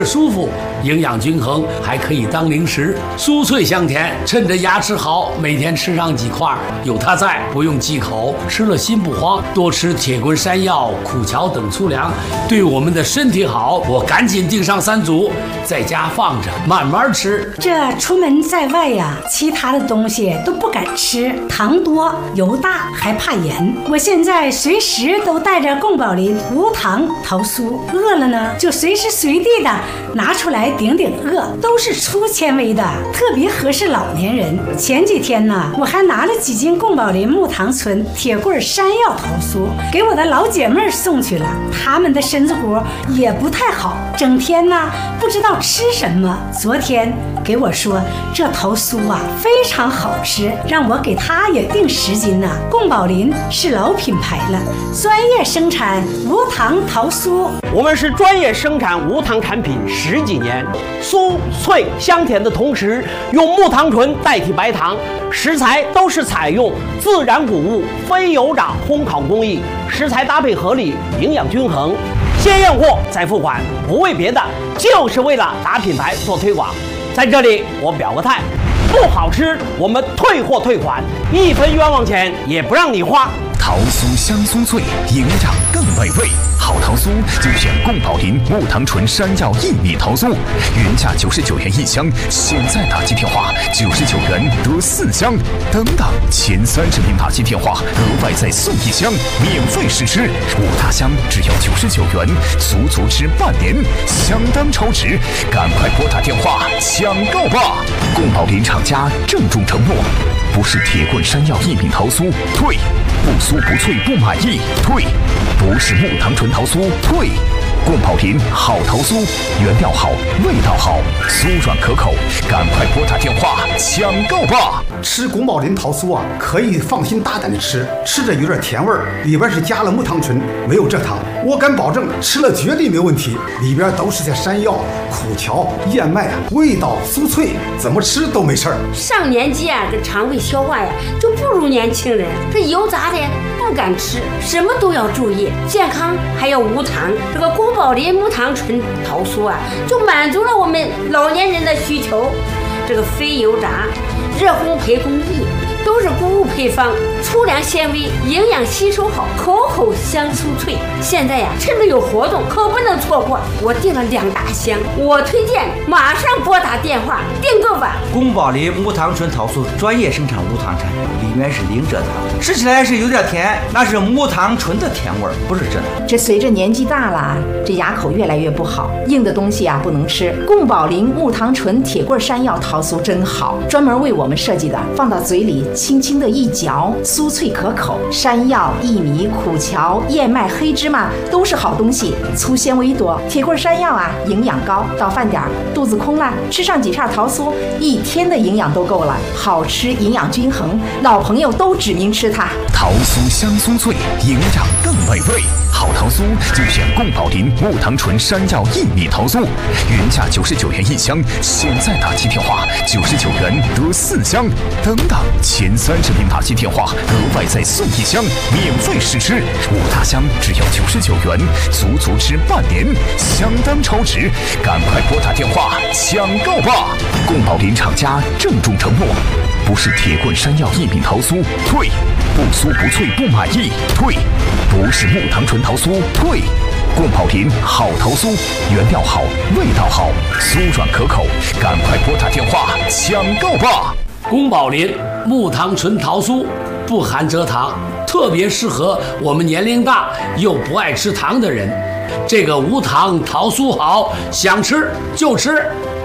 舒服，营养均衡，还可以当零食，酥脆香甜。趁着牙齿好，每天吃上几块，有它在，不用忌口，吃了心不慌。多吃铁棍山药、苦荞等粗粮，对我们的身体好。我赶紧订上3组，在家放着，慢慢吃。 这出门在外呀，其他的东西都不敢吃，糖多、油大，还怕盐。我现在随时都带着贡宝林无糖桃酥，饿了呢就随时随地的拿出来顶顶饿，都是粗纤维的，特别合适老年人。前几天呢，我还拿了几斤贡宝林木糖醇铁棍山药桃酥给我的老姐妹送去了，她们的身子骨也不太好，整天呢不知道吃什么。昨天给我说这桃酥啊非常好吃，让我给她也订10斤呢。贡宝林是老品牌了，专业生产无糖桃酥。 我们是专业生产无糖产品10几年，酥脆香甜的同时，用木糖醇代替白糖，食材都是采用自然谷物非油炸烘烤工艺，食材搭配合理，营养均衡。先验货再付款，不为别的，就是为了打品牌做推广。在这里我表个态，不好吃我们退货退款，1分冤枉钱也不让你花。 桃酥香酥脆，营养更美味。好桃酥就选贡宝林木糖醇山药薏米桃酥，原价99元1箱，现在打击电话99元得4箱，等等前30名打击电话额外再送1箱，免费试吃，5大箱只要99元，足吃半年，相当超值，赶快拨打电话抢购吧！贡宝林厂家郑重承诺，不是铁棍山药薏米桃酥，退；不酥不脆不满意，退；不是木糖醇桃酥，退。贡宝林好桃酥，原料好，味道好，酥软可口，赶快拨打电话抢购吧！ 吃贡宝林桃酥啊，可以放心大胆的吃，吃着有点甜味儿，里边是加了木糖醇，没有蔗糖，我敢保证吃了绝对没问题。里边都是些山药、苦荞、燕麦啊，味道酥脆，怎么吃都没事儿。 上年纪啊，这肠胃消化呀就不如年轻人，这油炸的不敢吃，什么都要注意，健康还要无糖。这个贡宝林木糖醇桃酥啊，就满足了我们老年人的需求。这个非油炸、热烘焙工艺，都是谷物配方，粗粮纤维，营养吸收好，口口香酥脆。现在呀，趁着有活动，可不能错过。我订了2大箱，我推荐马上拨打电话订购吧。 贡宝林木糖醇桃酥专业生产无糖产品，里面是零蔗糖，吃起来是有点甜，那是木糖醇的甜味儿，不是真的。 这随着年纪大了，这牙口越来越不好，硬的东西啊不能吃。贡宝林木糖醇铁棍山药桃酥真好，专门为我们设计的，放到嘴里轻轻的一嚼，酥脆可口。山药、薏米、苦荞、燕麦、黑芝麻都是好东西，粗纤维多。铁棍山药啊，营养高，到饭点肚子空了，吃上几片桃酥，1天的营养都够了。好吃，营养均衡，老朋友都指名吃它。 桃酥香酥脆，营养更美味。好桃酥就选贡宝林木糖醇山药薏米桃酥，原价99元1箱，现在打击电话99元得4箱，等等前30名打击电话额外再送1箱，免费试吃，5大箱只要99元，足吃半年，相当超值，赶快拨打电话抢购吧！贡宝林厂家郑重承诺，不是铁棍山药薏米桃酥，退；不酥不脆不满意，退；不是木糖醇桃酥，退。贡宝林好桃酥，原料好，味道好，酥软可口，赶快拨打电话抢购吧！ 贡宝林木糖醇桃酥不含蔗糖，特别适合我们年龄大又不爱吃糖的人。这个无糖桃酥好，想吃就吃。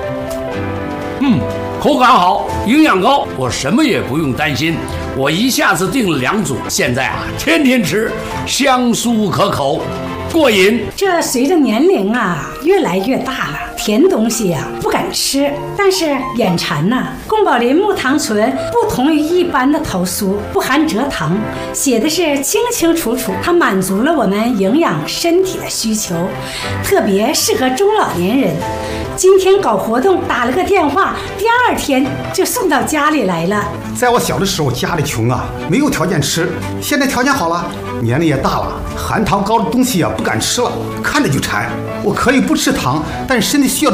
口感好，营养高，我什么也不用担心。我一下子订了2组，现在啊天天吃，香酥可口，过瘾。 这随着年龄啊越来越大了，甜东西啊不敢吃，但是眼馋呐。贡宝林木糖醇不同于一般的桃酥，不含蔗糖，写的是清清楚楚，它满足了我们营养身体的需求，特别适合中老年人。今天搞活动打了个电话，第2天就送到家里来了。 在我小的时候，家里穷啊，没有条件吃。现在条件好了，年龄也大了，含糖高的东西啊不敢吃了，看着就馋。我可以不吃糖，但是身体需要